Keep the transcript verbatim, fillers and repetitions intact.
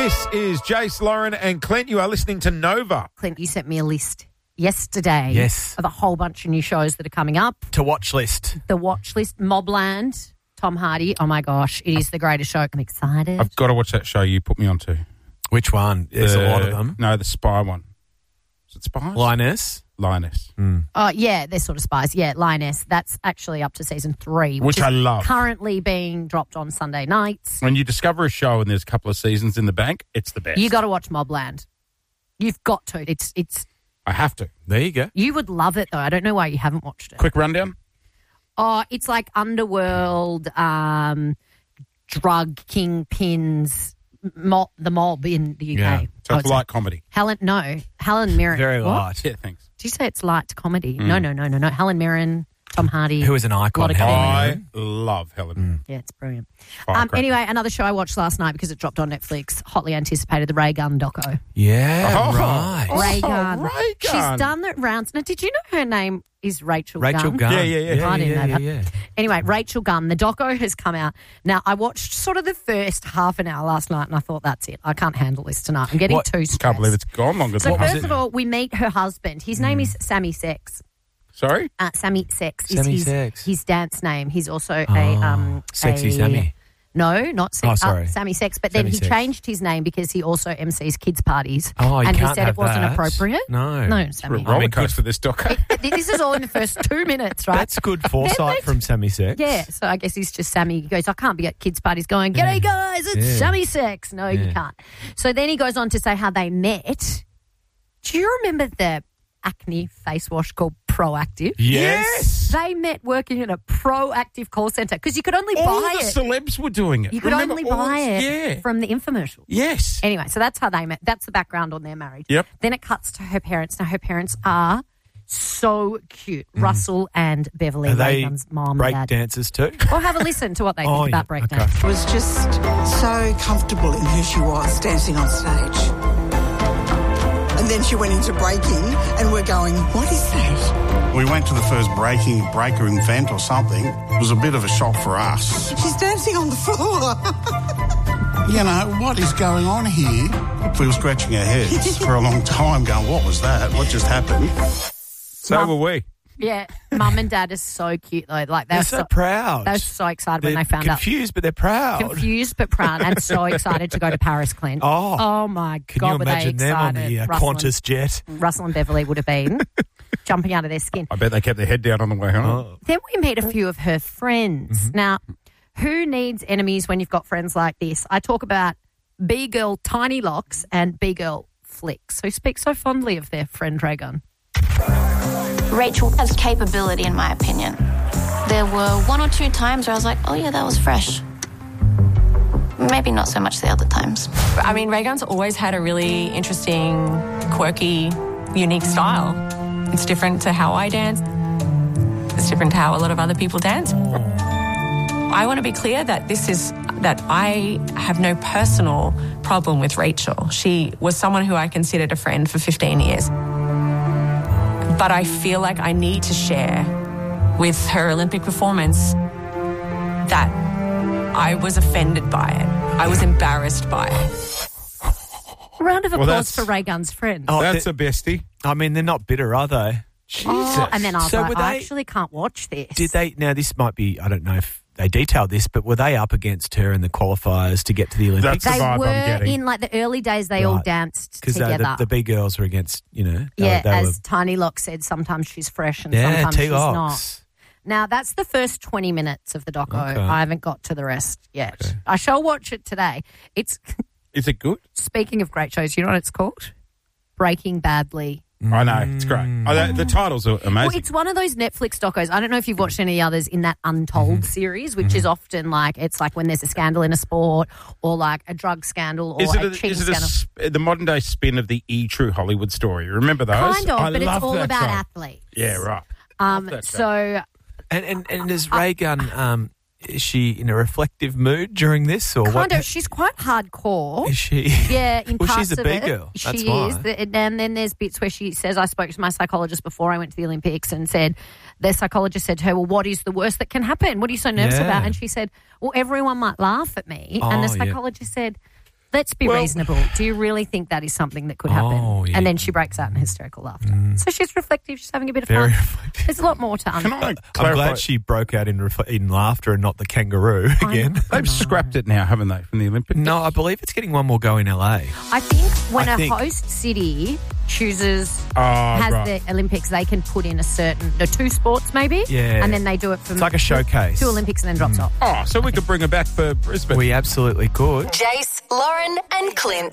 This is Jace, Lauren and Clint. You are listening to Nova. Clint, you sent me a list yesterday Yes. of a whole bunch of new shows that are coming up. To watch list. The watch list, Mobland, Tom Hardy. Oh, my gosh. It is the greatest show. I'm excited. I've got to watch that show you put me onto. Which one? There's The- a lot of them. No, the spy one. Is it Spies? Lioness. Lioness. Oh, yeah, they're sort of spies. Yeah, Lioness. That's actually up to season three. Which is I love. Currently being dropped on Sunday nights. When you discover a show and there's a couple of seasons in the bank, it's the best. You got to watch Mobland. You've got to. It's it's. I have to. There you go. You would love it, though. I don't know why you haven't watched it. Quick rundown. Oh, it's like underworld, um, drug kingpins, mo- the mob in the U K. Yeah. So Oh, it's light comedy. Helen, no, Helen Mirren. Very What? light. Yeah, thanks. Did you say it's light comedy? No, no, no, no, no. Helen Mirren, Tom Hardy. Who is an icon? Lot of Helen comedy. Mirren. I love Helen. Yeah, it's brilliant. Firecracker. Um, anyway, another show I watched last night because it dropped on Netflix, hotly anticipated, the Ray Gun doco. Yeah, Oh. right. Oh, Ray Gun. Ray She's Gun. done the rounds. Now, did you know her name is Rachel, Rachel Gunn. Yeah, yeah, yeah. I didn't yeah, know that. yeah, yeah. Anyway, Rachel Gunn, the doco has come out. Now, I watched sort of the first half an hour last night and I thought, that's it. I can't handle this tonight. I'm getting What? too stressed. Can't believe it's gone longer So than first that. of all, we meet her husband. His name is Sammy Sex. Sorry? Uh, Sammy Sex is Sammy his, Sex. his dance name. He's also a... Oh, Um, Sexy a- Sammy. No, not Sex. Oh, sorry. Uh, Sammy Sex. But then Sammy he Sex. changed his name because he also M Cs kids' parties. Oh, you and can't he said have it wasn't that. appropriate. No. No, We're Sammy. a roller mean, good- coaster, this doco. This is all in the first two minutes, right? That's good foresight from Sammy Sex. Yeah, so I guess he's just Sammy. He goes, I can't be at kids' parties going, g'day guys, it's Yeah. Sammy Sex. No, you Yeah. can't. So then he goes on to say how they met. Do you remember the acne face wash called Proactive? Yes. They met working in a Proactive call centre because you could only All buy the it. celebs were doing it. You could Remember only all buy the- it Yeah. from the infomercial. Yes. Anyway, so that's how they met. That's the background on their marriage. Yep. Then it cuts to her parents. Now, her parents are so cute. Russell and Beverly, Are they Reagan's mom break and dad. dancers too? Or have a listen to what they think Oh, about yeah, breakdance. okay. was just so comfortable in who she was dancing on stage. And then she went into breaking, and we're going, what is that? We went to the first breaking breaker event or something. It was a bit of a shock for us. She's dancing on the floor. You know, what is going on here? We were scratching our heads for a long time going, what was that? What just happened? So Mum- were we. Yeah, mum and dad are so cute though. Like they're, They're so proud. They were so excited when They're they found out. confused, but they're proud. Confused but proud, and so excited to go to Paris, Clint. Oh. oh my Can God, you were they imagine them on excited? the uh, Russell and- Qantas jet? Russell and Beverly would have been jumping out of their skin. I bet they kept their head down on the way home. Oh. Then we meet a few of her friends. Mm-hmm. Now, who needs enemies when you've got friends like this? I talk about B-Girl Tiny Locks and B-Girl Flicks, who speak so fondly of their friend Raygun. Rachel has capability, in my opinion. There were one or two times where I was like, oh yeah, that was fresh. Maybe not so much the other times. I mean, Raygun's always had a really interesting, quirky, unique style. It's different to how I dance. It's different to how a lot of other people dance. I want to be clear that this is, that I have no personal problem with Rachel. She was someone who I considered a friend for fifteen years. But I feel like I need to share with her Olympic performance that I was offended by it. I was embarrassed by it. A round of Well, applause that's- for Raygun's friend. Oh, That's they- a bestie. I mean, they're not bitter, are they? Jesus. Oh, and then I was So like, were I they- actually can't watch this. Did they? Now, this might be, I don't know if they detailed this, but were they up against her in the qualifiers to get to the Olympics? That's They the vibe I'm were getting. in like the early days. They all Right. danced Because together. the, the B girls were against, you know. They, yeah, they as were, Tiny Lock said, sometimes she's fresh and yeah, sometimes she's not. T-Locks. Now that's the first twenty minutes of the doco. Okay. I haven't got to the rest yet. Okay. I shall watch it today. It's Is it good? speaking of great shows. You know what it's called? Breaking Badly. I know. It's great. Oh, the, the titles are amazing. Well, it's one of those Netflix docos. I don't know if you've watched any others in that Untold series, which is often like, it's like when there's a scandal in a sport or like a drug scandal or Is it, a, a, cheating is it a, scandal. sp- the modern day spin of the E! True Hollywood story? Remember those? Kind of, I but it's love all that about show. athletes. Yeah, right. Um, that show. so And, and, and is Raygun, um, is she in a reflective mood during this? Or kind what? of, she's quite hardcore. Is she? Yeah, in Well, parts she's a of big it, girl. That's she why. is. The- And then there's bits where she says, I spoke to my psychologist before I went to the Olympics and said, their psychologist said to her, well, what is the worst that can happen? What are you so nervous Yeah. about? And she said, well, everyone might laugh at me. Oh, and the yeah. psychologist said, let's be Well- reasonable. Do you really think that is something that could happen? Oh, yeah. And then she breaks out in hysterical laughter. So she's reflective. She's having a bit of Very fun. reflective. There's a lot more to Can unpack. I I'm clarify? glad she broke out in ref- in laughter and not the kangaroo again. They've scrapped it now, haven't they, from the Olympics? No, I believe it's getting one more go in L A. I think when I a think- host city chooses Oh, has right. the Olympics, they can put in a certain the two sports maybe, Yeah. and then they do it from It's like a showcase. two Olympics and then drops off. Oh, so we could bring her back for Brisbane. We absolutely could. Jace, Lauren, and Clint.